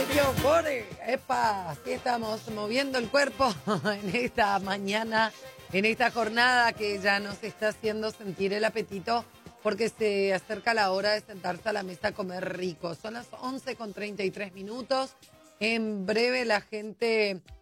Yo, Bore, epa, aquí estamos moviendo el cuerpo en esta mañana, en esta jornada que ya nos está haciendo sentir el apetito porque se acerca la hora de sentarse a la mesa a comer rico. Son las 11:33. En breve la gente